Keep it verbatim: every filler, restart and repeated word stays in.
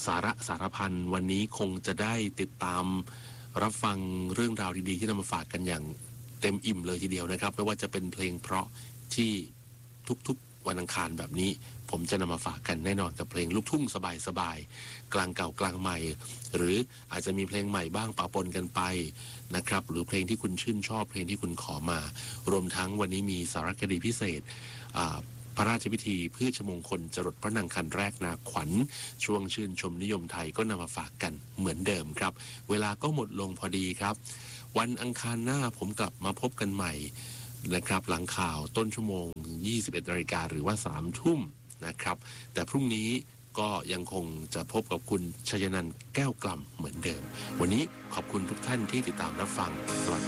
สาระสารพันวันนี้คงจะได้ติดตามรับฟังเรื่องราวดีๆที่นำมาฝากกันอย่างเต็มอิ่มเลยทีเดียวนะครับไม่ว่าจะเป็นเพลงเพราะที่ทุกๆวันอังคารแบบนี้ผมจะนำมาฝากกันแน่นอนกับเพลงลูกทุ่งสบายๆกลางเก่ากลางใหม่หรืออาจจะมีเพลงใหม่บ้างปะปนกันไปนะครับหรือเพลงที่คุณชื่นชอบเพลงที่คุณขอมารวมทั้งวันนี้มีสารคดีพิเศษพระราชพิธีพืชมงคลจรดพระนางคันแรกนาขวัญช่วงชื่นชมนิยมไทยก็นำมาฝากกันเหมือนเดิมครับเวลาก็หมดลงพอดีครับวันอังคารหน้าผมกลับมาพบกันใหม่นะครับหลังข่าวต้นชั่วโมงยี่สิบเอ็ดนาฬิกาหรือว่าสามทุ่มนะครับแต่พรุ่งนี้ก็ยังคงจะพบกับคุณชยนันท์แก้วกล่ำเหมือนเดิมวันนี้ขอบคุณทุกท่านที่ติดตามรับฟังสวัสดี